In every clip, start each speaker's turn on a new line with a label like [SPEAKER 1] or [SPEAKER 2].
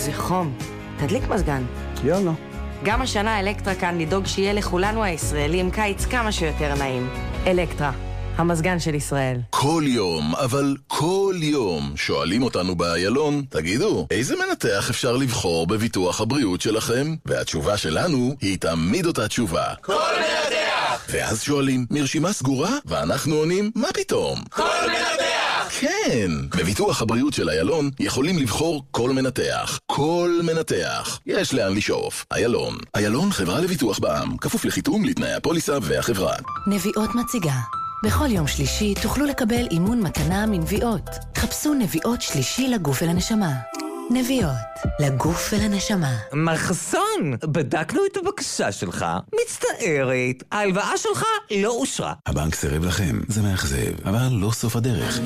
[SPEAKER 1] זה חום. תדליק מזגן.
[SPEAKER 2] יאללה.
[SPEAKER 1] גם השנה אלקטרה כאן לדאוג שיהיה לכולנו הישראלים קיץ כמה שיותר נעים. אלקטרה, המזגן של ישראל.
[SPEAKER 3] כל יום, אבל כל יום, שואלים אותנו באיילון, תגידו, איזה מנתח אפשר לבחור בביטוח הבריאות שלכם? והתשובה שלנו היא תמיד אותה תשובה.
[SPEAKER 4] כל מנתח!
[SPEAKER 3] ואז שואלים, מרשימה סגורה? ואנחנו עונים, מה פתאום?
[SPEAKER 4] כל מנתח!
[SPEAKER 3] כן! בביטוח הבריאות של איילון יכולים לבחור כל מנתח. כל מנתח. יש לאן לשאוף. איילון. איילון חברה לביטוח בע"מ. כפוף לחיתום לתנאי הפוליסה והחברה.
[SPEAKER 5] נביעות מציגה. בכל יום שלישי תוכלו לקבל אימון מתנה מנביעות. חפשו נביעות שלישי לגוף ולנשמה. נביעות, לגוף ולנשמה.
[SPEAKER 6] מחסון, בדקנו את הבקשה שלך. מצטערת, ההלוואה שלך לא אושרה.
[SPEAKER 7] הבנק סירב לכם, זה מאכזב, אבל לא סוף הדרך.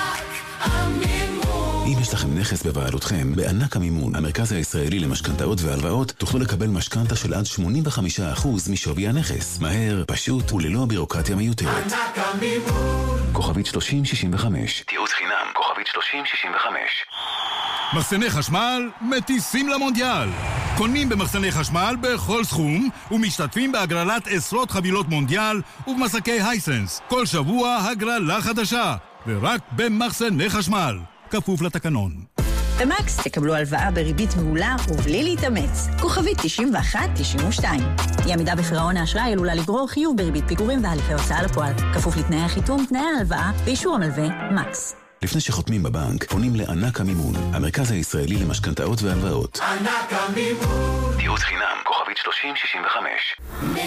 [SPEAKER 7] אם יש לכם נכס בבעלותכם, בענק המימון, המרכז הישראלי למשכנתאות והלוואות, תוכלו לקבל משכנתה של עד 85% משווי הנכס. מהר, פשוט וללא בירוקרטיה מיותרת.
[SPEAKER 4] ענק המימון.
[SPEAKER 7] כוכבית 3065. תיעוץ חינם, כוכבית 3065.
[SPEAKER 8] מחסני חשמל מטיסים למונדיאל. קונים במחסני חשמל בכל סכום ומשתתפים בהגרלת עשרות חבילות מונדיאל ובמסקי הייסנס. כל שבוע הגרלה חדשה, ורק במחסני חשמל. כפוף לתקנון.
[SPEAKER 9] במקס תקבלו הלוואה בריבית מעולה ובלי להתאמץ. כוכבית 9192. אי עמידה בפירעון האשראי עלולה לגרור חיוב בריבית פיגורים והליכי הוצאה לפועל. כפוף לתנאי החיתום, תנאי ההלוואה ואישור המלווה מקס.
[SPEAKER 7] לפני שחותמים בבנק, פונים לענק המימון, המרכז הישראלי למשכנתאות והלוואות.
[SPEAKER 4] ענק המימון.
[SPEAKER 7] תיעוץ חינם, כוכבית 3065.